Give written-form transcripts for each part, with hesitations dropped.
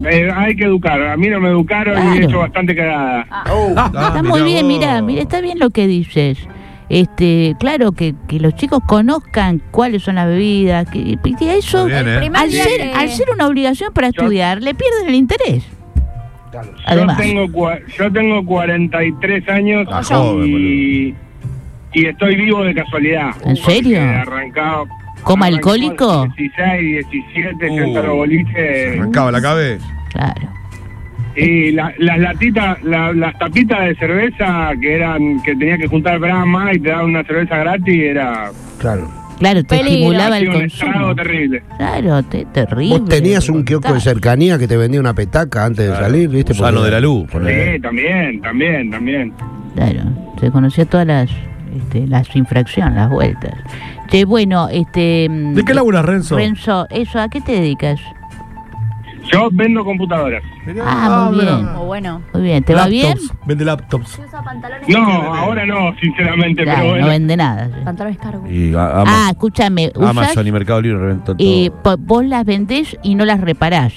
hay que educar. A mí no me educaron Claro. y he hecho bastante cagada. Está muy bien, mira, está bien lo que dices. Claro que los chicos conozcan cuáles son las bebidas, que eso Muy bien, ¿eh? al ser una obligación para estudiar, le pierden el interés. Además, Yo tengo 43 años Ah, joven, y estoy vivo de casualidad. ¿En serio? Porque arrancado. ¿Como alcohólico? 16, 17, yendo a los boliches. Arrancaba la cabeza. claro. Y las latitas, las tapitas de cerveza que tenía que juntar Brahma y te daban una cerveza gratis, era Claro. Claro, te Peligro. estimulaba el un estrago consumo. terrible. Claro, terrible. Vos tenías un kiosco de brutal. cercanía que te vendía una petaca antes de salir, ¿viste? Sano de la luz. Sí, también. Claro, se conocía todas las infracciones, las vueltas. Che, bueno, ¿De qué laburas, Renzo? Renzo, ¿a qué te dedicas? Yo vendo computadoras. Muy bien. O bueno. Muy bien, ¿te va bien? Vende laptops. Usa pantalones No, ahora no, sinceramente, Claro, pero bueno. no vende nada. Sí. Pantalones cargos. Y Escúchame, usás, Amazon y Mercado Libre reventó todo. vos las vendés y no las reparás.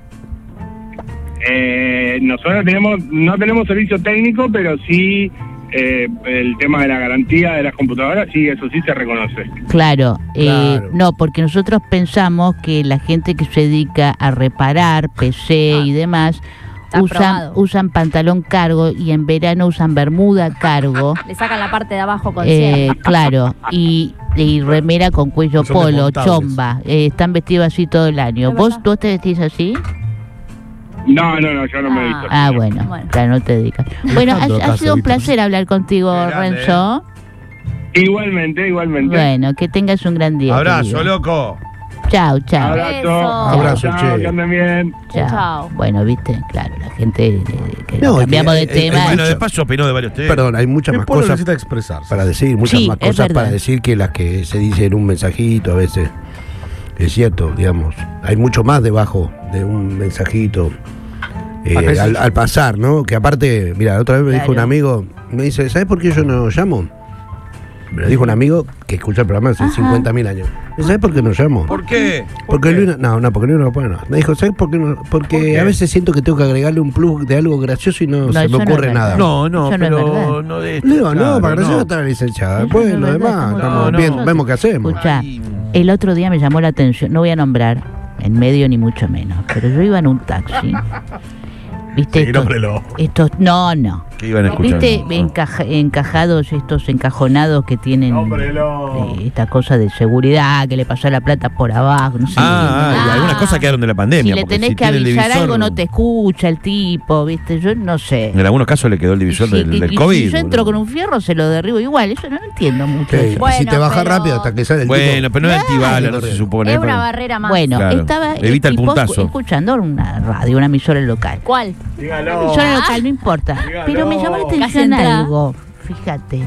Nosotros no tenemos servicio técnico, pero sí el tema de la garantía de las computadoras, sí, eso sí se reconoce. Claro, Claro. no, porque nosotros pensamos que la gente que se dedica a reparar PC y demás Está probado. usan pantalón cargo y en verano usan bermuda cargo. Le sacan la parte de abajo con cierre. Claro, y remera con cuello Son polo, desmontables. chomba. Están vestidos así todo el año. Es ¿Vos verdad. te vestís así? No, yo no me he visto. Bueno, Bueno. claro, no te dedicas. Bueno, Alejandro ha sido un Casavito. placer hablar contigo, Grande, Renzo. Igualmente. Bueno, que tengas un gran día. Abrazo, querido. loco. Chao, chao. Abrazo. Abrazo, Chao, che. que anden bien. Chao. Bueno, viste, claro, la gente que No, cambiamos de es que, tema. Bueno, de paso opinó de varios temas. Perdón, hay muchas El más pueblo cosas necesita expresarse. para decir, muchas Sí, más es cosas verdad. para decir que las que se dicen en un mensajito a veces. Es cierto, digamos. Hay mucho más debajo de un mensajito al pasar, ¿no? Que aparte, mira, la otra vez me dijo un Claro. amigo, me dice, ¿sabes por qué yo no llamo? Me lo dijo un amigo que escucha el programa hace 50.000 años. ¿Sabes por qué no llamo? ¿Por qué? Porque Luis porque Luis no lo pone. No. Me dijo, ¿sabes por qué no? Porque qué? a veces siento que tengo que agregarle un plus de algo gracioso y no se eso me no ocurre es nada. verdad. No, Eso no es pero verdad. no de esto. Le digo, claro, no, para gracioso no. está la licenciada. Eso Después no es lo verdad, demás, estamos estamos no, bien, no. vemos qué hacemos. Escuchá, Ay. el otro día me llamó la atención, no voy a nombrar en medio ni mucho menos, pero yo iba en un taxi. ¿Viste? Sí, nómbrelo. No. ¿Qué iban a escuchar? ¿Viste encajados, estos encajonados que tienen esta cosa de seguridad, que le pasó la plata por abajo? No sé. y algunas cosas quedaron de la pandemia. Si le porque tenés que tiene el avisar divisor- algo, no te escucha el tipo, ¿viste? Yo no sé. En algunos casos le quedó el divisor Sí, del y COVID. si yo entro boludo. con un fierro, se lo derribo igual. Eso no entiendo mucho. Sí, eso. Bueno, si te baja pero- rápido hasta que sale el Bueno, tipo. pero no es antibala, no Claro. se supone. Es pero- una barrera más. Bueno, Claro. estaba Evita el tipo puntazo. escuchando una radio, una emisora local. ¿Cuál? Una emisora local, no importa. Pero me llamó la Casi atención entra. algo. Fíjate.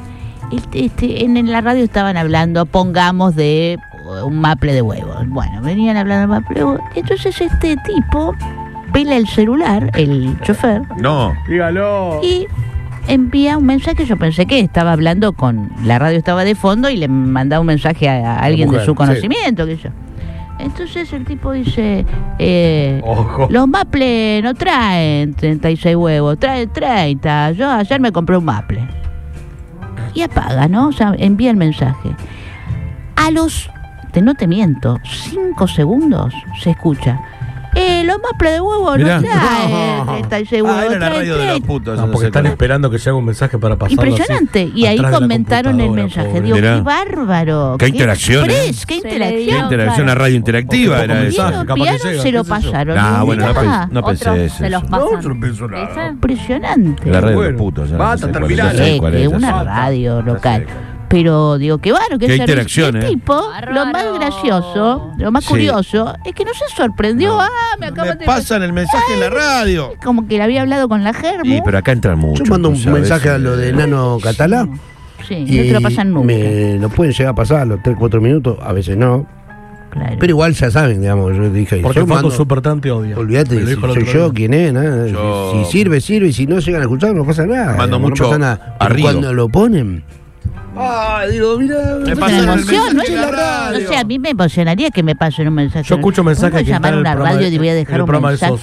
En la radio estaban hablando, pongamos, de un maple de huevos. Bueno, venían hablando de maple de huevos. Entonces este tipo pela el celular, el chofer, No. y envía un mensaje. Yo pensé que estaba hablando con... La radio estaba de fondo y le mandaba un mensaje a alguien mujer, de su sí. conocimiento, que yo. Entonces el tipo dice... Ojo. Los Maple no traen 36 huevos, traen 30. Yo ayer me compré un Maple. Y apaga, ¿no? O sea, envía el mensaje. A los, no te miento, 5 segundos se escucha. Los Maple de huevos Mirá. no traen 36 huevos, Era la traen radio de los 30. putos. No, porque están esperando que llegue un mensaje para pasarlo Impresionante. así, Y ahí atrás de la comentaron el computadora, mensaje. pobre. Digo, Mirá. qué bárbaro. Qué interacción, express, ¿eh? qué Se le interacción. dio. Qué interacción, Claro. una radio interactiva O era poco eso. mensaje. Vieron, capaz que piano, llega, se lo qué sé yo. pasaron. Ah, bueno, Mirá. no pensé Otros eso. se los eso. pasan. No, yo no pienso nada. ¿Viste? Impresionante. La radio de Bueno, los putos. ya basta, no sé cuál es, terminale. ya sé cuál Que es, una ya sé. radio Ya sé. local. Pero digo, qué bárbaro, Qué servicio. interacción, El ¿eh? tipo, lo más Bárbaro. gracioso, lo más Sí. curioso, es que no se sorprendió. Me acaban Me de pasan el mensaje en la radio. como que le había hablado con la Germu. Sí, pero acá entran mucho. Yo mando un tú sabes, mensaje a lo de Nano Catalá Sí, no te lo pasan nunca. me lo pueden llegar a pasar a los 3-4 minutos, a veces no. Claro. Pero igual ya saben, digamos, yo dije, Porque yo Facu mando, Supertan te odia. olvídate, Me lo si dijo el soy otro yo, día. quién es, nada. Yo- Si sirve, sirve, y si no llegan a escuchar, no pasa nada. Mando digamos, mucho no pasa nada. Pero arriba. cuando lo ponen, digo, mira, Me Es pasan una el emoción, mensaje ¿no? en la radio. No sé, a mí me emocionaría que me pasen un mensaje. Yo escucho mensajes ¿Puedo que llamar a están en una el programa radio de- y voy a en dejar el un programa de mensaje? Soso.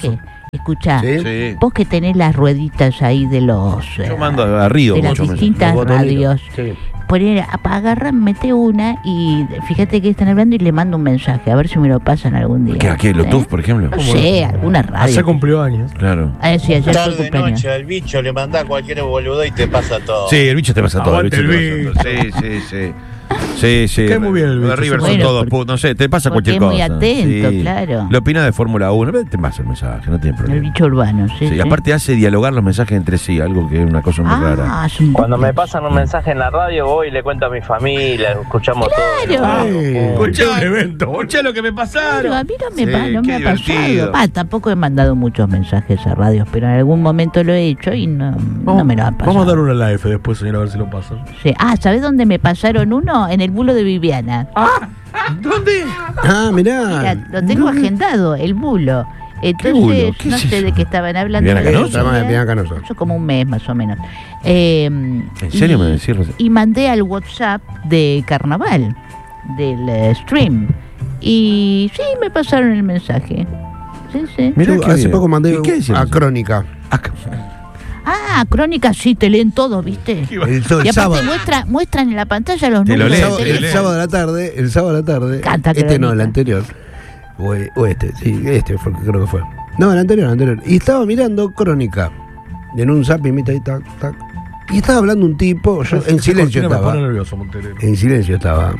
Escuchá, ¿Sí? vos que tenés las rueditas ahí de los... Yo mando a Río de las mucho mensaje. distintas Los botonitos. radios. Sí. Poner, agarrar, mete una y fíjate que están hablando y le mando un mensaje, a ver si me lo pasan algún día. ¿Qué? ¿A qué? ¿Bluetooth, por ejemplo? No sé, alguna radio. Ayer cumplió años. Claro. Ah, sí, ayer fue Tarde, cumpleaños. noche, al bicho le mandás cualquier boludo y te pasa todo. Sí, el bicho te pasa todo. Aguante el bicho te pasa todo. Sí. Sí. Cae muy bien el Los de bicho. River son Bueno, todos, porque- no sé, te pasa porque cualquier es cosa. muy atento, claro. Lo opina de Fórmula 1, te pasa el mensaje, no tiene El problema. bicho urbano, sí. Sí, y aparte hace dialogar los mensajes entre sí, algo que es una cosa muy rara. es un- Cuando me pasan un mensaje en la radio, voy y le cuento a mi familia, escuchamos Claro. todo. Escuché un evento. Escuchá lo que me pasaron. Claro, a mí no me, Sí, no me qué ha divertido. pasado. Tampoco he mandado muchos mensajes a radios, pero en algún momento lo he hecho y no me lo ha pasado. Vamos a dar una live después, señora, a ver si lo pasan. Sí. ¿Sabés dónde me pasaron uno? En el bulo de Viviana. ¿Dónde? Ah, mirá. Mira, lo tengo agendado, el bulo. Entonces, bulo? ¿Qué no es sé eso? de qué estaban hablando. ¿Viviana el otro Canosa? día. Viviana Canosa. Eso como un mes más o menos. ¿En serio me decís, Rosa? Y mandé al WhatsApp de Carnaval, del stream. Y sí, me pasaron el mensaje. Sí. Mirá Yo qué hace bien. poco mandé ¿Y qué decía a eso? Crónica. Crónicas sí, te leen todo, ¿viste? El Y aparte sábado. muestran en la pantalla los Te lo números. leen, del te lo teléfono. El sábado a la tarde. Canta Este Crónica. no, el anterior. O este, sí, este fue, creo que fue. No, el anterior. Y estaba mirando Crónica. En un zap y mita ahí, tac, tac. Y estaba hablando un tipo, yo en silencio Me pone estaba. nervioso, Montenegro. En silencio estaba.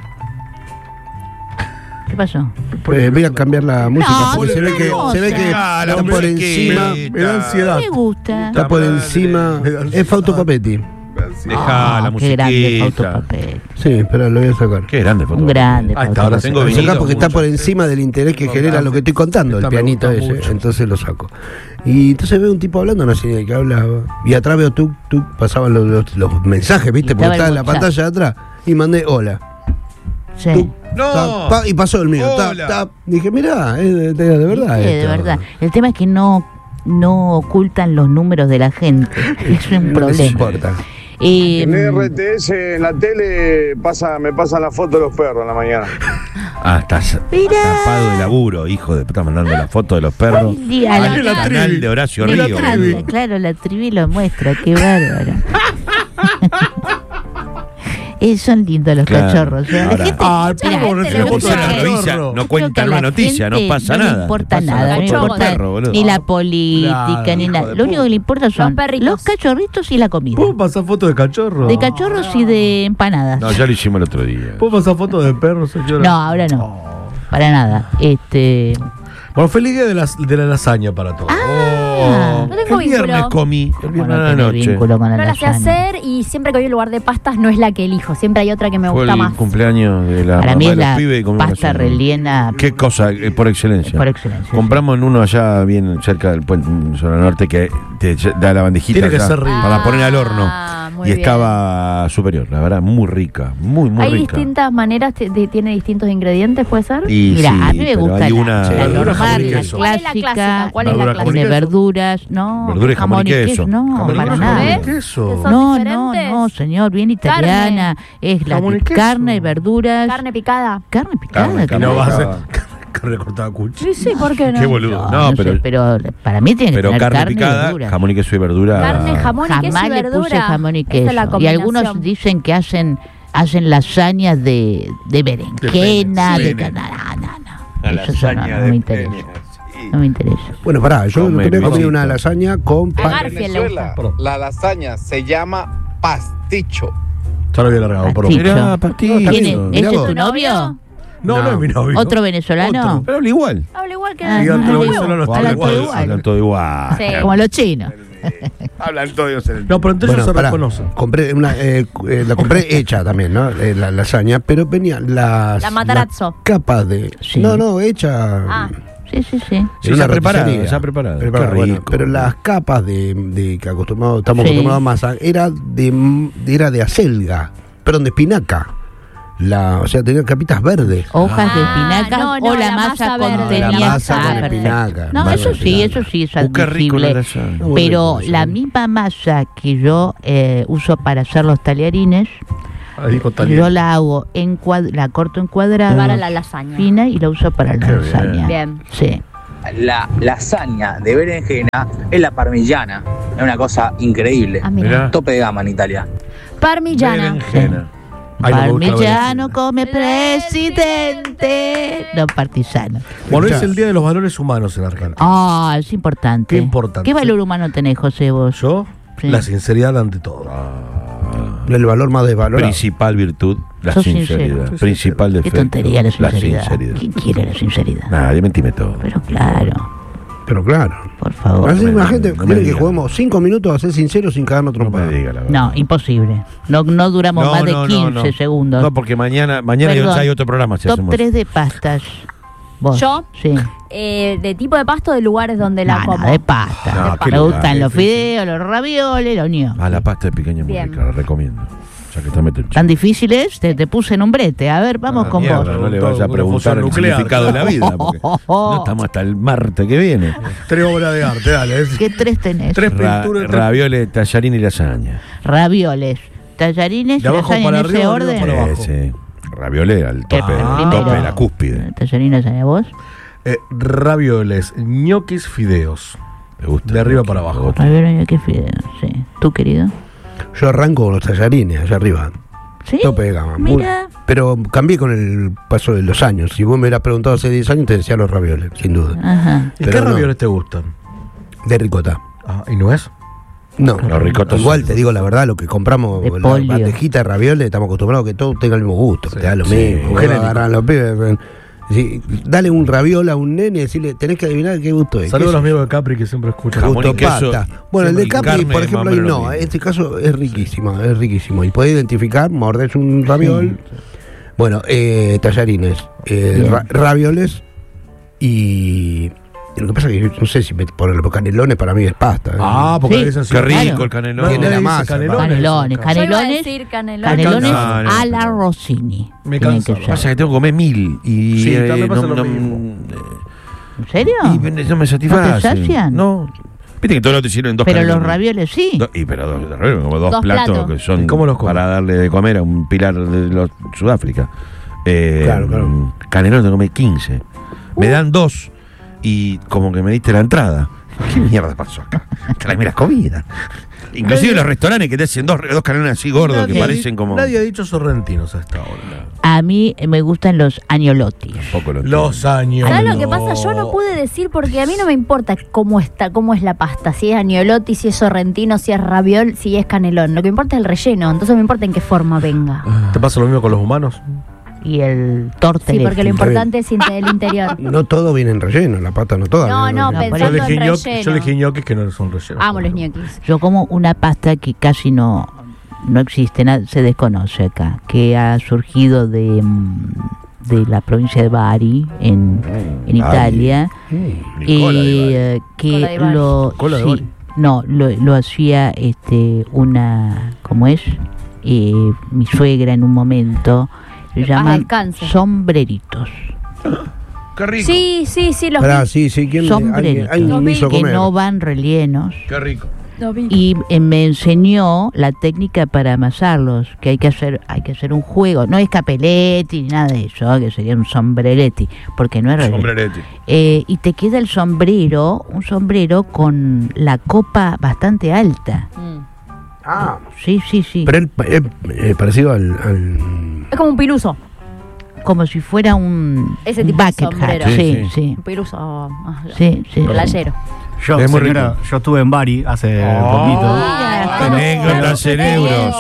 ¿Qué pasó? Voy a cambiar la música porque se ve que Ah, la está por musiquita. encima. Me da ansiedad. Me gusta. Está por encima. Es Fausto Papetti. Dejá la Qué grande musiquita. Fotopapel. Sí, espera, lo voy a sacar. Qué grande foto. Un grande. Ahí está, Fausto ahora Papel. tengo Lo vinilo. sacás porque está mucho. por encima del interés que genera lo que estoy contando, el Esta me pianito gusta ese. mucho. Entonces lo saco. Y entonces veo un tipo hablando, no sé ni de qué hablaba. Y atrás veo tú pasaban los mensajes, ¿viste? Y Porque estaba estaba el en la WhatsApp. pantalla de atrás. Y mandé hola. Sí. Tuc, No. tap, y pasó el mío. Tap, Hola. tap. Dije, mirá, es de verdad. Sí, de esto. verdad. El tema es que no ocultan los números de la gente. Es un No les problema. importa. En RTS, en la tele, me pasan la foto de los perros en la mañana. Estás Mirá. tapado de laburo, hijo de puta, mandando la foto de los perros El día, al la canal trivi. de Horacio Me Río. encanta, boludo. claro, la trivi lo muestra, qué bárbaro. Son lindos los Claro. cachorros. ¿Eh? Ahora- La gente, Ah, mirá, ¿cómo lo recibe que fotos pasa de es que- noticia, cachorro? no creo cuentan que a una la noticia, no gente pasa no nada. le importa Te pasa nada, la no foto importa del perro, boludo. ni la política, Claro, ni hijo nada. de Lo único que le importa son perritos. los cachorritos y la comida. ¿Puedo pasar fotos de cachorro? De cachorros y de empanadas. No, ya lo hicimos el otro día. ¿Puedo pasar fotos de perros, señora? No, ahora no. Para nada. Bueno, feliz día de la lasaña para todos. Ah, No tengo El viernes vínculo. comí, el ¿cómo viernes no a la tenés noche. vínculo con la No la sé lasaña? hacer y siempre que voy a un lugar de pastas no es la que elijo. Siempre hay otra que me Fue gusta el más. cumpleaños de la Para mamá mí de es los la pibes y comimos pasta lasaña. rellena Qué cosa, por excelencia. por excelencia. Compramos en uno allá bien cerca del puente en zona norte que te da la bandejita Tiene que allá ser rico. para poner al horno. muy Y bien. estaba superior, la verdad, muy rica, muy Hay rica. distintas maneras, tiene distintos ingredientes, ¿puede ser? Y Mira, sí, a mí me pero gusta hay la, una la verdura, normal, jamón y la queso. ¿Cuál es la clásica. clásica? ¿Cuál es Verdura, la jamón y Tiene clásica? queso. verduras, no. Verdura y jamón y queso. No, Jamón y para queso, nada. jamón y ¿Ves? queso. Que son No, diferentes. no, señor, bien italiana. Es la Jamón y queso. carne y verduras. Carne picada. Carne picada. Carne, Y que no no- va a ser carne cortada a cuchillo. Sí, ¿por qué no? Qué boludo. No, No, sé, pero, pero para mí tiene que pero tener carne carne y picada, verduras. jamón y queso y verdura. Carne, jamón y queso Jamás y le verdura. puse jamón y Esa es la queso. Y algunos combinación. dicen que hacen lasañas de berenjena, De de pene. no. Eso no me interesa. No me interesa. Bueno, pará, yo Come, quería comer Luisito. una lasaña con pan. Agar- Garfield le gusta. la lasaña se llama pasticho. Ya lo había largado, por Pasticho. Mirá, pastillo. No, ¿Quién es? Mirá ¿Ese es vos. tu novio? No, no es mi novio. ¿Otro venezolano? Otro. Pero habla igual. Habla igual que Ah, Y no, otro no, venezolano no, está hablan igual. todo igual. Hablan todo igual. Sí. Como los chinos. Hablan todos en el... No, pero entonces Bueno, se pará, reconoce. compré la compré hecha también, ¿no? La lasaña, pero venía las La matarazzo. las capas de Sí. No, hecha Ah. Sí. Sí, en ya una preparada, roticería. ya preparada. Qué Bueno, rico. pero las capas de que estamos Sí. acostumbrados a masa era de acelga, perdón, de espinaca. O sea, tenía capitas verdes. Hojas de Ah, espinaca no, o la la masa masa verde. contenía. La masa con perfecto. espinaca. No, Masa eso con sí, espinaca. eso sí es Qué rico la admisible. lasaña. Muy Pero rico, la sí. misma masa que yo uso para hacer los tallarines, Ahí dijo yo Talía. la hago la corto en cuadradas, Para la lasaña. fina y la uso para la Qué lasaña. Bien. Sí. la lasaña de berenjena es la parmigiana. Es una cosa increíble. Ah, mira. Mirá. Tope de gama en Italia. Parmigiana. Berenjena. Ay, no me gusta la Parmigiano come presidente, no partisano. Bueno, es el Día de los Valores Humanos en Argentina. Ah, es importante. Qué importante. ¿Qué valor humano tenés, José, vos? Yo, Sí. la sinceridad ante todo. El valor más desvalorado. Principal virtud, la Sos sinceridad. sincero. Principal Qué defecto, tontería la sinceridad. sinceridad. ¿Quién quiere la sinceridad? Nadie, mentime todo. Pero claro, Pero claro. por favor. Así la gente no me quiere que diga. juguemos 5 minutos a ser sinceros sin cagarnos No me trompada. diga la verdad. No, imposible. No duramos más de 15 segundos. No, porque mañana Perdón. hay otro programa. Si Top hacemos. 3 de pastas. ¿Vos? ¿Yo? Sí. De tipo de pasto de lugares donde la No, como. de pasta. No, qué Me lugar, gustan los difícil. fideos, los ravioles, los ñoquis. Ah, la pasta de picaña es muy Bien. rica, la recomiendo. Ya que está metido ¿Tan difíciles? Te puse en un brete. A ver, vamos con vos. No le vayas a Una preguntar el fusión nuclear. significado de la vida. Porque no estamos hasta el martes que viene. 3 obras de arte, dale. ¿Qué tres tenés? 3 pinturas. Ravioles, tallarín y lasaña. Ravioles, tallarines y De abajo lasaña en para ese arriba, orden. arriba para abajo. Sí. Ravioles al tope, primero. tope, la cúspide. Tallarín y lasaña, ¿vos? Ravioles, ñoquis, fideos. Me gusta. De arriba para abajo. Ravioles, qué fideos, sí. ¿Tú, querido? Yo arranco con los tallarines allá arriba. ¿Sí? Tope de gama. Muy- Mira. pero cambié con el paso de los años. Si vos me hubieras preguntado hace 10 años, te decía los ravioles, sin duda. Ajá. ¿Y Pero qué no. ravioles te gustan? De ricota. Ah, ¿y no es? No, Los ricotos igual son- te digo la verdad, lo que compramos, De la polio. bandejita de ravioles, estamos acostumbrados a que todo tenga el mismo gusto, Sí. te da lo Sí, mismo. Vos genérico. agarrás los pibes, sí, dale un raviola a un nene y decirle, tenés que adivinar qué gusto es. Saludos a ¿Qué los es? amigos de Capri que siempre escuchan. Jamón y Gusto queso. pata. Bueno, el de Siempre Capri, carne, por más ejemplo, o ahí menos lo no. mismo. En este caso es riquísimo, es riquísimo. Y podés identificar, mordés un raviol. Bueno, tallarines, Bien. ravioles y lo que pasa es que yo no sé si por los canelones para mí es pasta. Ah, porque Sí. le dicen así. Qué rico Claro. el canelón. Tiene la dice masa, Canelones, Yo iba a canelones, decir canelones. canelones No, no, a la no. Rossini. Me Tienen cansa. que ser. Pasa que tengo que comer 1000 y Sí, también pasa lo mismo. ¿En serio? y no me satisface. ¿No te sacian? No. Viste que todos los te sirven dos Pero los canelones. ravioles sí. Pero dos ravioles, como dos Dos platos platos. que son ¿Y cómo los comes? para darle de comer a un pilar de Sudáfrica. Claro. Canelón te come 15. Me dan 2 y como que me diste la entrada. ¿Qué mierda pasó acá? Tráeme la comida. Inclusive los restaurantes que te hacen dos canelones así gordos que Nadie- parecen como... Nadie ha dicho sorrentinos a esta hora. A mí me gustan los agnolotis. Tampoco lo Los años. ¿Sabes lo que pasa? Yo no pude decir porque a mí no me importa cómo es la pasta, si es agnolotti, si es sorrentino, si es raviol, si es canelón. Lo que importa es el relleno, entonces me importa en qué forma venga. ¿Te pasa lo mismo con los humanos? Y el Sí, tortelli. porque lo importante es el interior. No todo viene en relleno, la pata no toda. No, viene en no, relleno. pensando en relleno. Yo elegí ñoquis que no son rellenos. Amo los ñoquis. Yo como una pasta que casi no existe, se desconoce acá, que ha surgido de la provincia de Bari, en Italia, Nicola de y Bari. que Cola de Bari. lo Cola de sí, Bari. no lo hacía una, ¿cómo es? Mi suegra en un momento, se Que paz llaman descanse. sombreritos. Qué rico. Sí, los Pará, vi. sí, ¿quién Sombreritos. alguien me hizo Que comer? no van rellenos. Qué rico. Los vi. Y me enseñó la técnica para amasarlos, que hay que hacer un juego, no es capelletti ni nada de eso, que sería un sombreletti, porque no es relleno. Sombrerete. Y te queda un sombrero con la copa bastante alta. Ah, Sí. pero es parecido al Es como un piluso. Como si fuera un Ese tipo de bucket hat. sombrero. Sí. Un piluso Sí. playero. Yo, Es muy señora, yo estuve en Bari hace poquito. Anécdota cerebro.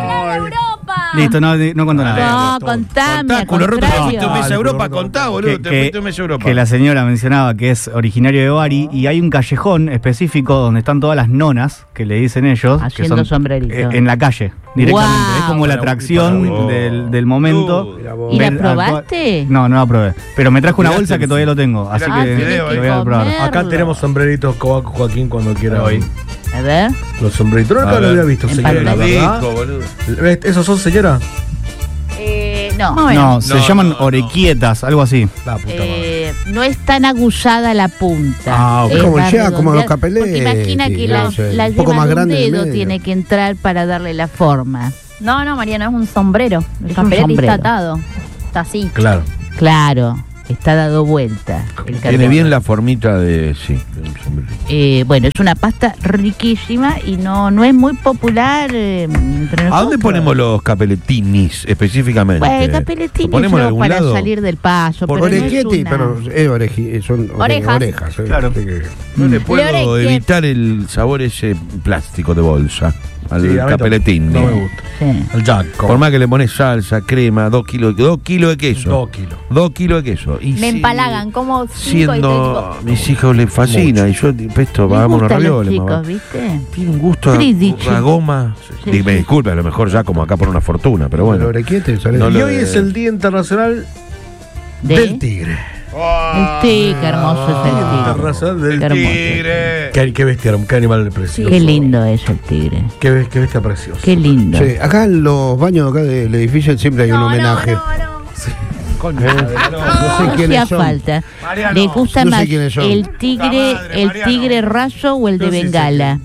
Listo, no cuento nada. No, contame, al Culo roto, te contrario. fuiste un mes a Europa, contá, boludo. Te fuiste un mes a Europa. Que la señora mencionaba que es originario de Bari y hay un callejón específico donde están todas las nonas, que le dicen ellos, que Haciendo son sombreritos. en la calle, directamente. Guau. Es como la atracción Para vos. del momento. ¿Y la Ver probaste? No la probé. Pero me trajo una Miraste bolsa el- que todavía lo tengo, así Mirá que el video, lo voy a probar. comer. Acá tenemos sombreritos Cobaco Joaquín cuando quiera hoy. A ver. Los sombreritos. Nunca A lo ver. había visto, En señora, la pantalla. verdad. Rico, boludo. ¿Esos son, señora? No. No, se No, llaman no, no. orequietas, algo así. La puta madre. No es tan aguzada la punta. Ah, ok. Es Como el más Shea, como los redondeada, capelletti, Porque imagina que no sé, la un poco yema más de un grande en el dedo medio. tiene que entrar para darle la forma. No, Mariano, es un sombrero. El Es un capelletti sombrero. está atado. Está así. Claro. Claro. está dado vuelta. El Tiene bien la formita de un sombrero. Bueno, es una pasta riquísima y no es muy popular entre nosotros. ¿A dónde ponemos los capeletinis específicamente? Bueno, capeletinis ¿Ponemos en yo algún para lado? salir del paso. Por pero orejetti, no es una... son orejas. Claro. No le puedo orejas. evitar el sabor ese plástico de bolsa al Sí, a mí capeletín. no me gusta. Sí. El Jack. Por más que le pones salsa, crema, 2 kilos de queso. 2 kilos. 2 kilos de queso. Y Me si- empalagan, como 5 y Siendo a tres. mis hijos les fascina y yo esto Les hagamos unos gustan los ravioles. mamá. chicos, ¿viste? Tiene un gusto a Fridici. goma. Sí, Me sí. disculpe, a lo mejor ya como acá por una fortuna, pero bueno. El orequete, ¿sabes? No Y lo- hoy es el Día Internacional del Tigre. El tigre, qué hermoso es el tigre. Internacional del Qué hermoso. Tigre. Qué bestia, qué animal precioso. Qué lindo es el tigre. Qué bestia precioso. Qué lindo. Sí, acá en los baños acá del edificio siempre hay un homenaje. Coño, No sé No quiénes hacía son. falta. Mariano. ¿Les gusta No sé más quiénes son. el tigre, Puta madre, el Mariano. tigre raso o el de Yo sí sé Bengala?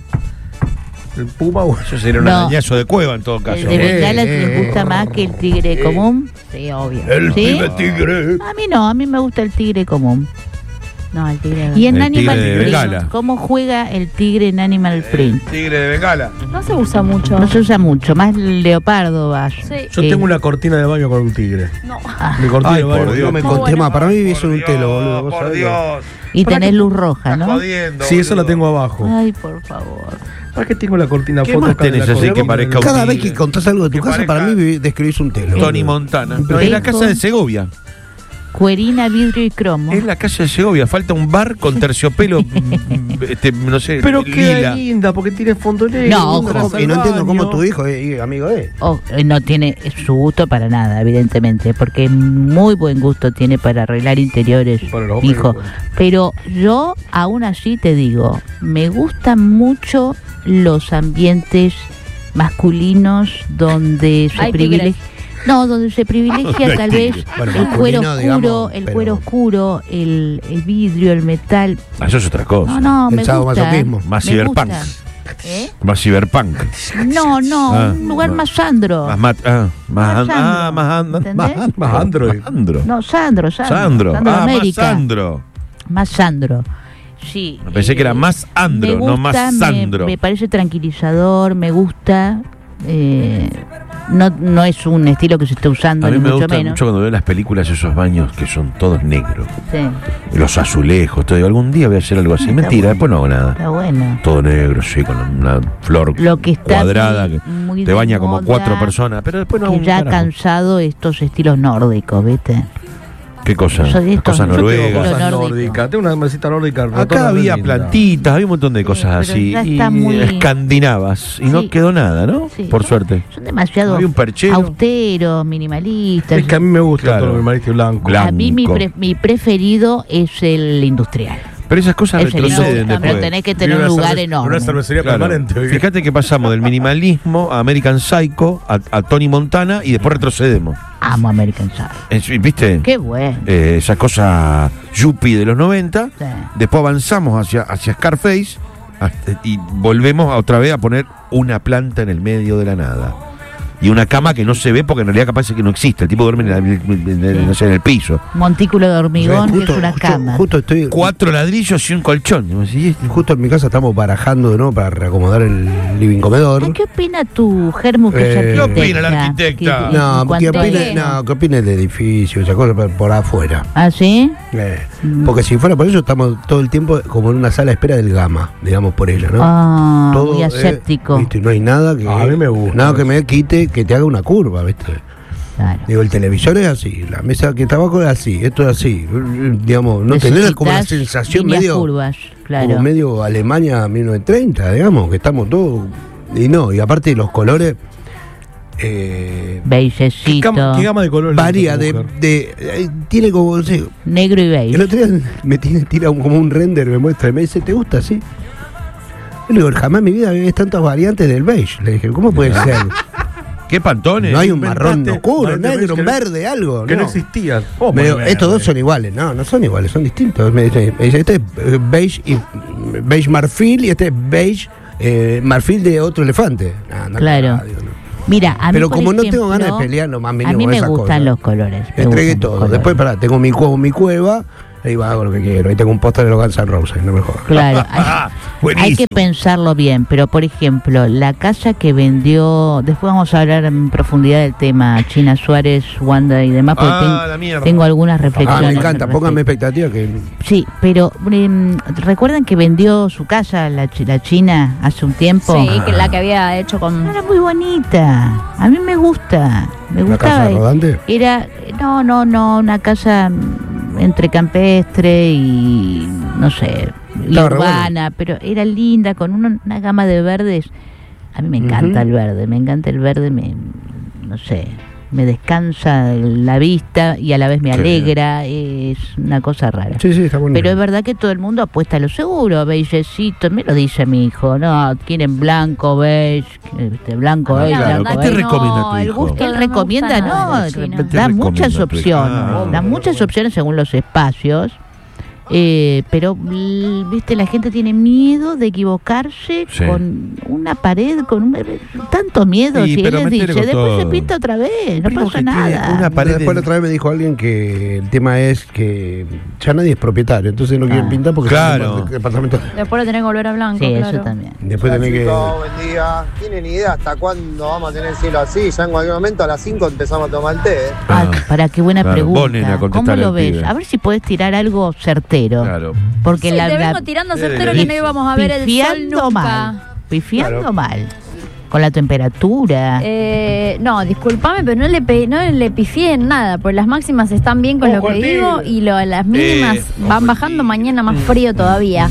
El Puma, Eso sería un No. arañazo de cueva en todo caso. ¿El de Bengala les gusta más que el tigre común? Sí, obvio. El ¿Sí? pibe tigre. A mí no, a mí me gusta el tigre común. No, el tigre. Y en El Animal tigre de Print, Bengala. ¿cómo juega el tigre en Animal Print? Tigre de Bengala. No se usa mucho. No se usa mucho, más leopardo vas. Sí. Yo tengo una cortina de baño con un tigre. No. Mi cortina Ay, de baño. por Dios. No me Muy conté bueno. más. Para mí es un telo, boludo. ¿Vos Por sabés? Dios. Y tenés luz roja, ¿no? Jodiendo, Sí, eso la boludo. tengo abajo. Ay, por favor. ¿Para qué tengo la cortina ¿Qué foto más acá de la tenés así cortina? que parezca un Cada vez tigre? que contás algo de tu Que casa, para parezca- mí describís un telo. Tony Montana. No, es la casa de Segovia. Cuerina, vidrio y cromo. Es la casa de Segovia. Falta un bar con terciopelo, no sé, Pero queda lila. linda porque tiene fondo negro. No, nunca ojo, la Y no entiendo baño. cómo tu hijo es amigo de él. Oh, no tiene su gusto para nada, evidentemente, porque muy buen gusto tiene para arreglar interiores, Para los hombres, hijo. bueno. Pero yo aún así te digo, me gustan mucho los ambientes masculinos donde se Hay privilegia. tigres. No, donde se privilegia No hay tal vez tigres. Bueno, el cuero masculino, oscuro, digamos, el pero- cuero oscuro, el vidrio, el metal. Ah, eso es otra cosa. No, no, El me gusta. sadomasoquismo. Más me cyberpunk. gusta. ¿Eh? Más cyberpunk. No, no, Ah, un lugar no. más Sandro. Más ¿Entendés? Más Android. Sandro. No, Sandro. Sandro. Sandro Más América. Sandro. Más Sandro. Sí. Pensé que era más Andro, me no más gusta, Sandro. Me parece tranquilizador, me gusta. No es un estilo que se esté usando, A mí ni me mucho gusta menos. mucho cuando veo las películas esos baños que son todos negros. Sí, Los azulejos, todo. Digo, algún día voy a hacer algo así. Está Mentira, bueno. después no hago nada. está bueno. Todo negro, sí, con una flor Lo que está cuadrada muy- que muy te de baña como moda, 4 personas. Pero después no hago Que un ya ha carajo. cansado estos estilos nórdicos, ¿viste? ¿Qué cosa? Eso de Las estos- cosas yo tengo noruegas. cosas Cosas nórdico. nórdicas. Tengo una mesita nórdica. Acá rotona, había linda. plantitas, había un montón de cosas pero así. ya Y está muy- escandinavas. Y no Sí. quedó nada, ¿no? Sí. Por suerte. Son demasiado Había un perchero. austeros, minimalistas. Es que a mí me gusta Claro. todo el marido blanco. Blanco. A mí mi preferido es el industrial. Pero esas cosas Es el retroceden industrial, pero después. tenés que tener un lugar enorme. Una cervecería Claro. permanente. oye. Fíjate que pasamos del minimalismo a American Psycho, a Tony Montana y después retrocedemos. Amo American Psycho. ¿Viste? Qué bueno. Esa cosa yuppie de los 90. Sí. Después avanzamos hacia Scarface y volvemos otra vez a poner una planta en el medio de la nada. Y una cama que no se ve porque en realidad capaz es que no existe. El tipo duerme no sé, en el piso. Montículo de hormigón, que es una cama. Justo estoy. 4 ladrillos y un colchón. Y vos decís, Justo en mi casa estamos barajando de nuevo para reacomodar el living comedor. Ay, ¿qué opina tu Germu que es ¿Qué arquitecta? opina la arquitecta? ¿Qué- No, en ¿qué cuanto a opine, eso? no, ¿qué opine del edificio? Esa cosa por afuera. ¿Ah, sí? Porque si fuera por eso, estamos todo el tiempo como en una sala de espera del Gama, digamos por ella, ¿no? Ah, Todo, muy aséptico. ¿viste? No hay nada que. A mí me gusta. Nada que me quite, que te haga una curva, ¿viste? Claro. Digo, el televisor es así, la mesa que tabaco es así, esto es así. Digamos, no tener como la Necesitas sensación líneas medio. curvas, claro. Como medio Alemania 1930, digamos, que estamos todos. Y no, y aparte los colores. Beigecito, ¿Qué gama de colores? Varía le gusta de, tu mujer? tiene como, no sé, negro y el beige. otro día me tira como un render, me muestra y me dice, ¿te gusta así? Yo le digo, jamás en mi vida ves tantas variantes del beige. Le dije, ¿cómo puede ser? ¿qué pantones? No hay un marrón Inventaste oscuro, variantes negro, un que no- verde, algo. Que no no. existían. Me digo, estos dos son iguales. No son iguales, son distintos. Me dice, este es beige, y, beige marfil y este es beige marfil de otro elefante. No, Claro. digo, no. Mira, a mí, pero por como no ejemplo, tengo ganas de pelear, no más mínimo a mí con me esas gustan cosas. los colores. me Entregué gustan los todo. colores. Después, tengo mi cueva, ahí hago lo que quiero. Ahí tengo un póster de los Guns N' Roses, no me jodas. Claro, hay que pensarlo bien, pero por ejemplo, la casa que vendió, después vamos a hablar en profundidad del tema China Suárez, Wanda y demás, porque la mierda. tengo algunas reflexiones. Me encanta, al pónganme respecto. expectativa que... Sí, pero ¿recuerdan que vendió su casa la China hace un tiempo? Sí, que la que había hecho con... Era muy bonita, a mí me gusta. Me ¿Una gustaba. casa rodante? Era, no, una casa entre campestre y, no sé, y Estaba re urbana, pero era linda, con una gama de verdes. A mí me encanta el verde, no sé, me descansa la vista y a la vez me alegra, es una cosa rara. Sí, está bonito. Pero es verdad que todo el mundo apuesta a lo seguro, beigecito, me lo dice mi hijo, no, quieren blanco, beige, blanco, beige, claro. blanco, ¿Qué te beige. recomienda tu el hijo? gusto Él no me recomienda, gusta nada no, de los chinos. ¿Qué te da recomienda muchas tu hijo? opciones, da muchas opciones según los espacios. Pero viste, la gente tiene miedo de equivocarse Sí. con una pared, tanto miedo. Sí, Si él pero les metele dice, con después se todo. pinta otra vez, no Primo pasa que tiene nada. una pared Después la otra vez me dijo alguien que el tema es que ya nadie es propietario, entonces no quieren pintar porque Claro. son departamentos. Después lo tenés que volver a blanco, Sí, claro. eso también. Después tenés que... Buen día. ¿Tienen idea hasta cuándo vamos a tener el cielo así? Ya en cualquier momento a las 5 empezamos a tomar el té. Para qué buena Claro, pregunta. vos, nena, ¿Cómo contestale lo al ves? pibe. A ver si podés tirar algo certero. Claro. Porque Sí, la te vengo tirando certero que no íbamos a ver el sol pifiando nunca. mal. Pifiando Claro. mal. Con la temperatura. No, discúlpame, pero no le pifié en nada, porque las máximas están bien con lo que digo y las mínimas van bajando, mañana más frío todavía.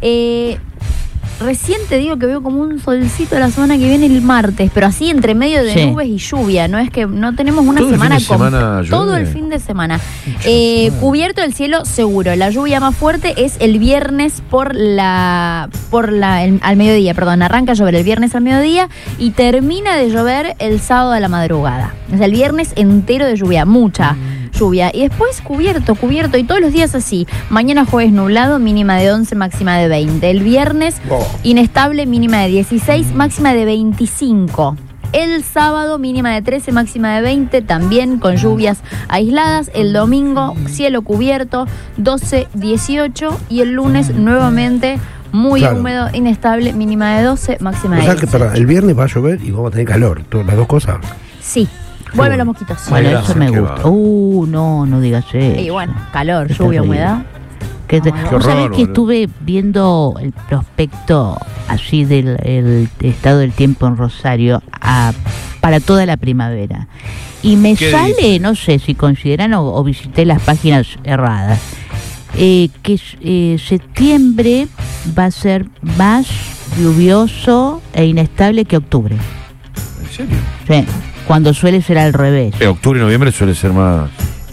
Recién te digo que veo como un solcito la semana que viene el martes, pero así entre medio de Sí. nubes y lluvia, no es que no tenemos una ¿Todo el fin semana de semana llueve? todo el fin de semana. Cubierto el cielo seguro. La lluvia más fuerte es el viernes al mediodía, perdón, arranca a llover el viernes al mediodía y termina de llover el sábado a la madrugada. O sea, el viernes entero de lluvia, mucha lluvia. Y después cubierto y todos los días así. Mañana jueves nublado, mínima de 11, máxima de 20. El viernes inestable, mínima de 16, máxima de 25. El sábado mínima de 13, máxima de 20, también con lluvias aisladas. El domingo cielo cubierto, 12, 18. Y el lunes nuevamente muy Claro. húmedo, inestable, mínima de 12, máxima O de sea que 18. perdón, el viernes va a llover y vamos a tener calor, las dos cosas. Sí, vuelven los mosquitos. Bueno, Gracias, eso me qué gusta. bárbaro. No digas eso. Y bueno, calor, Qué lluvia, terrible. humedad. ¿Vos horror, sabés que boludo. estuve viendo el prospecto así del el estado del tiempo en Rosario para toda la primavera? Y me ¿Qué sale, dice? no sé si consideran o visité las páginas erradas, que septiembre va a ser más lluvioso e inestable que octubre. ¿En serio? Sí, cuando suele ser al revés. Octubre y noviembre suele ser más.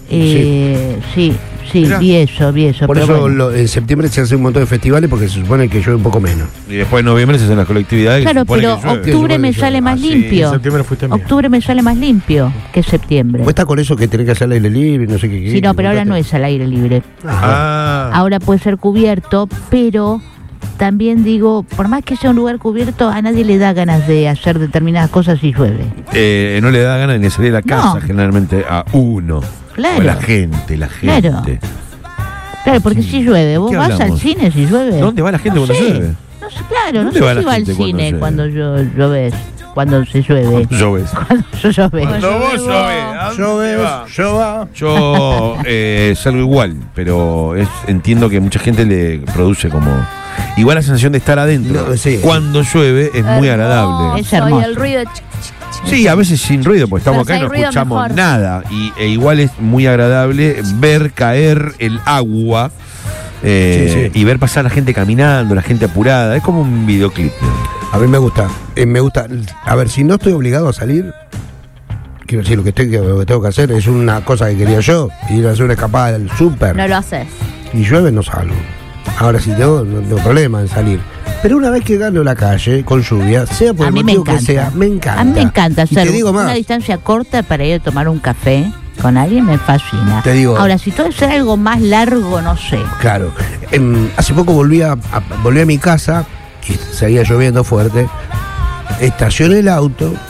Sí, Mirá. vi eso. Por pero eso bueno. en septiembre se hace un montón de festivales porque se supone que llueve un poco menos. Y después en noviembre se hacen las colectividades. que Claro, se supone pero que llueve. octubre me sale más sí, limpio. En septiembre fuiste mío. Octubre me sale más limpio que septiembre. ¿Vos estás con eso que tenés que hacer al aire libre, no sé qué? Sí, no, pero ahora no es al aire libre. Ah, Ahora puede ser cubierto, pero también digo, por más que sea un lugar cubierto, a nadie le da ganas de hacer determinadas cosas si llueve. no le da ganas ni de salir de la casa, No. generalmente a uno. Claro. O la gente. Claro. Claro, porque si llueve, vos ¿Qué vas al hablamos? cine si llueve. ¿Dónde va la gente No cuando sé. llueve? No sé, claro, no ¿Dónde sé va si la va al gente cuando cine llueve? cuando llueves, cuando se llueve. Lloves. Cuando yo llueve. Cuando vos llovés, ¿a dónde va? Llova. Yo salgo igual, pero entiendo que mucha gente le produce como... Igual la sensación de estar adentro. No, sí. Cuando llueve es muy agradable. Es hermoso. Y el ruido. Sí, a veces sin ruido, porque estamos Pero si acá y no hay ruido, escuchamos mejor. nada. E igual es muy agradable ver caer el agua Sí. y ver pasar a la gente caminando, la gente apurada. Es como un videoclip. A mí me gusta. Me gusta. A ver, si no estoy obligado a salir, quiero decir, lo que tengo que hacer es una cosa que quería yo, ir a hacer una escapada del súper. No lo haces. Y llueve, no salgo. Ahora sí no tengo problema en salir. Pero una vez que gano la calle con lluvia, sea por A el mí me motivo que encanta. sea, me encanta. A mí me encanta Y hacer te digo una más. distancia corta para ir a tomar un café con alguien, me fascina. Te digo- Ahora, si todo es algo más largo, no sé. Claro. Hace poco volví a mi casa y seguía lloviendo fuerte. Estacioné el auto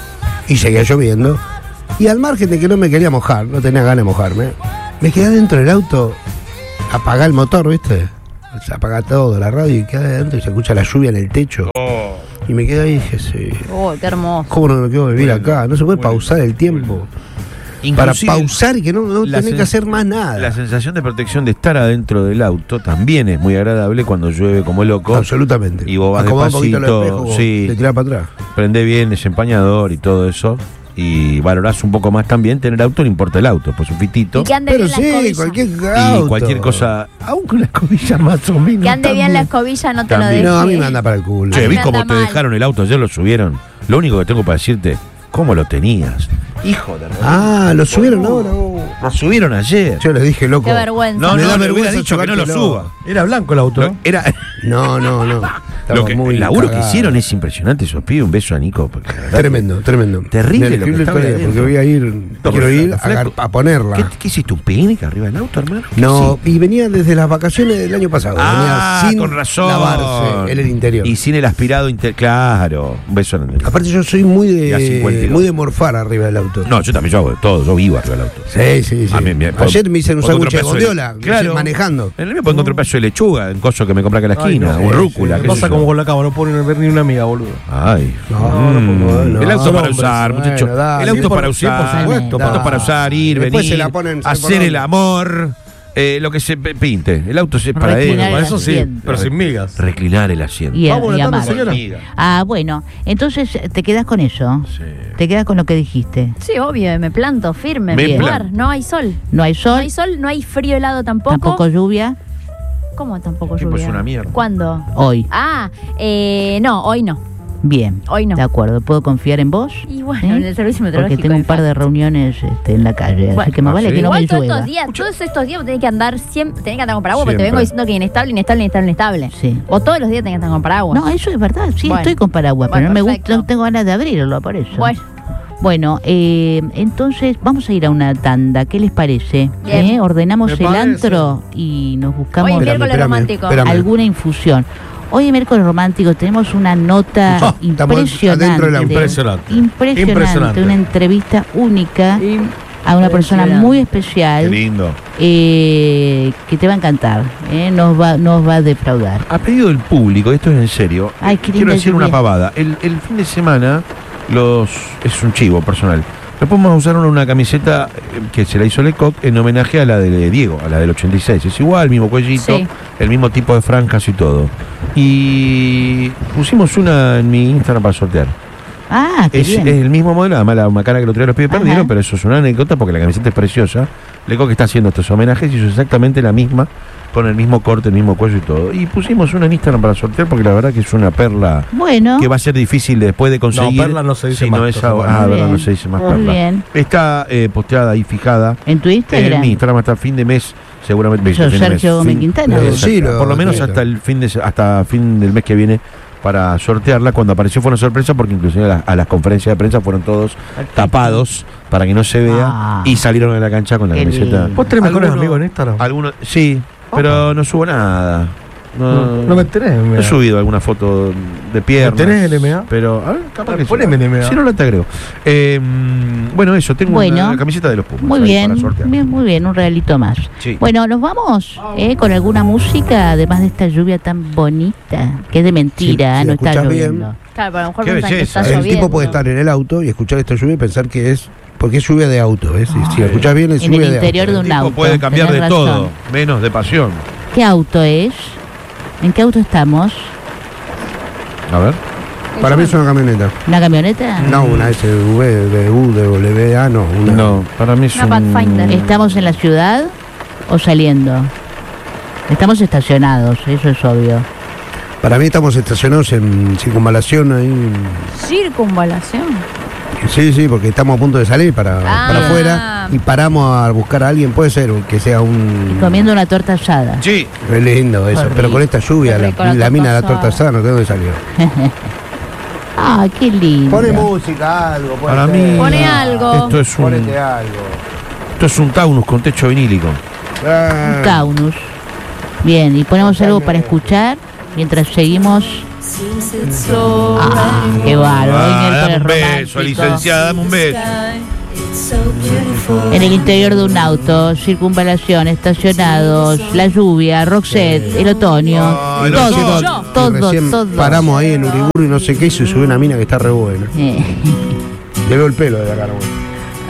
Y seguía lloviendo. Y al margen de que no me quería mojar, no tenía ganas de mojarme, me quedé dentro del auto, apagá el motor, ¿viste? Se apaga todo, la radio, y quedé adentro y se escucha la lluvia en el techo. Y me quedé ahí y dije, sí. Oh, qué hermoso. ¿Cómo no me quiero vivir acá? No se puede pausar el tiempo. Inclusive, para pausar y que no tenés que hacer más nada. La sensación de protección de estar adentro del auto también es muy agradable cuando llueve como loco. Absolutamente. Y vos vas acomodá un poquito el espejo, sí, te tirás para atrás. Prendés bien desempañador y todo eso. Y valorás un poco más también tener auto, no importa el auto, pues un fitito. Y que ande pero bien sí, la escobilla. cualquier auto. Y cualquier cosa, aún con la escobilla más o menos. Que ande bien la escobilla, no te lo dejes. No, a mí me anda para el culo. Che, A mí vi me cómo anda te mal. dejaron el auto, ayer lo subieron. Lo único que tengo para decirte, ¿cómo lo tenías? Hijo de... Ah, lo subieron ahora. Lo subieron ayer. Yo les dije, loco. Qué vergüenza. No, Me da le hubiera vergüenza dicho que no lo chocártelo. suba. Era blanco el auto, ¿no? Era... No. Lo que, muy el laburo que cagados. hicieron es impresionante, esos pibes. Un beso a Nico. Porque la verdad Tremendo. Terrible Me lo que escribí el estaba otro día, ahí porque adentro. voy a ir, quiero ir a ponerla. ¿Qué hiciste? ¿Un picnic arriba del auto, hermano? No, y venía desde las vacaciones del año pasado. Ah, venía sin con razón. lavarse en el interior. Y sin el aspirado claro. Un beso en el... Aparte yo soy muy Y a 52. de morfar arriba del auto. No, yo también, yo hago de todo. Yo vivo arriba del auto. Sí. A mí, Ayer me hice un otro sándwich de pedazo gondiola, Claro. manejando. En el mío puedo encontrar un pedazo de lechuga, un coso que me compré acá en la esquina, Ay, no, un rúcula. Me qué sé pasa yo. como con la cama, no puedo ver ni una amiga, boludo. Ay. No, el auto no, para hombre, usar, bueno, muchachos. dale. El auto para 100%, usar. por El auto para usar, ir, Después venir, se la ponen, hacer el amor, lo que se pinte. El auto es para Reclinar él. el Eso sí, asiento. pero sin migas. Reclinar el asiento. Y, Vamos, y la amar. tarde, Amiga. Ah, bueno, entonces te quedas con eso. Sí. Te quedas con lo que dijiste. Sí, obvio, me planto firme. Me en mi planto. lugar. No hay sol. No hay No sol, hay sol, no hay frío helado tampoco. tampoco lluvia. ¿Cómo tampoco Tiempo lluvia? es una mierda. ¿Cuándo? Hoy. No, hoy no. Bien. Hoy no. De acuerdo, ¿puedo confiar en vos? Y bueno, ¿Eh? en el servicio meteorológico. Porque tengo un par de reuniones en la calle, así Bueno, que más vale sí. que no me Igual todos llueva. estos días vos tenés que andar siempre, tenés que andar con paraguas, porque te Siempre. vengo diciendo que inestable. Sí. Vos todos los días tenés que andar con paraguas. No, eso es verdad, sí, Bueno. estoy con paraguas, Bueno, pero no me gusta, perfecto. no tengo ganas de abrirlo, por eso. Bueno, Bueno, entonces vamos a ir a una tanda, ¿qué les parece? Bien. Ordenamos Me el parece. antro y nos buscamos Hoy miércoles romántico. alguna infusión. Hoy en miércoles romántico tenemos una nota estamos impresionante, adentro de la- impresionante, una entrevista única a una persona muy Qué especial lindo. que te va a encantar, nos va a defraudar. A pedido del público, esto es en serio. Ay, qué Quiero linda decir lluvia. una pavada. El fin de semana, es un chivo personal. Nos podemos usar una camiseta que se la hizo Lecoq en homenaje a la de Diego, a la del 86. Es igual, el mismo cuellito, Sí. el mismo tipo de franjas y todo. Y pusimos una en mi Instagram para sortear. Ah, qué Es bien. el mismo modelo, además la macana que lo traía los pibes Ajá. perdieron, pero eso es una anécdota porque la camiseta es preciosa. Lecoq está haciendo estos homenajes y hizo exactamente la misma, con el mismo corte, el mismo cuello y todo. Y pusimos una en Instagram para sortear porque la verdad que es una perla Bueno, que va a ser difícil después de conseguir. No, perla no se dice si más, no es perla. agua. Muy Ah, verdad, bien. no se dice más Muy perla. bien. Está posteada y fijada en tu en Instagram. mi Instagram hasta fin de mes, seguramente. Eso, fin de mes. Sergio Gómez Quintana. Exacto. Sí, por lo menos sí. hasta el fin del mes que viene para sortearla. Cuando apareció fue una sorpresa porque inclusive a las conferencias de prensa fueron todos tapados para que no se vea Ah. y salieron a la cancha con la Qué camiseta. lindo. ¿Vos tenés mejores Algunos- amigos en Instagram? Algunos, sí, pero no subo nada. No me enteré. No he subido alguna foto de piernas. ¿Tenés NMA? Pero, a ver, capaz que Poneme sí. NMA. Si no, lo te agrego. Bueno, eso, tengo Bueno. una camiseta de los Pumas. Muy ahí bien, para sortear. muy bien, un regalito más. Sí. Bueno, nos vamos con alguna música, además de esta lluvia tan bonita, que es de mentira, Sí, si no la está escuchás bien. lloviendo. claro, pero a lo mejor Qué piensan que belleza. está El lloviendo. tipo puede estar en el auto y escuchar esta lluvia y pensar que es. Porque es lluvia de auto, ¿ves? Si la escuchás bien, es En lluvia el de interior auto. de un El tipo auto, puede cambiar de tenés todo, razón. menos de pasión. ¿Qué auto es? ¿En qué auto estamos? A ver. Para mí es una camioneta. ¿Una camioneta? No, una SUV, WA, no. Una. No, para mí es Una Pathfinder. ¿Estamos en la ciudad o saliendo? Estamos estacionados, eso es obvio. Para mí estamos estacionados en circunvalación ahí. Circunvalación. Sí, porque estamos a punto de salir para afuera y paramos a buscar a alguien. Puede ser que sea un. Comiendo una torta asada. Sí. Es lindo eso, Qué pero con esta lluvia, Qué rico la la mina de la torta torta asada, no sé dónde salió. Ah, qué lindo. Pone música, algo. puede Para ser. mí. Pone algo. Esto es un, Ponete algo. esto es un Taunus con techo vinílico. Un Taunus. Bien, y ponemos algo para escuchar mientras seguimos Qué bárbaro. Dame un beso, licenciada, dame un beso. En el interior de un auto, circunvalación, estacionados, la lluvia, Roxette, el otoño, todo. Paramos ahí en Uriburu y no sé qué, y se subió una mina que está re buena. Le veo el pelo de la cara.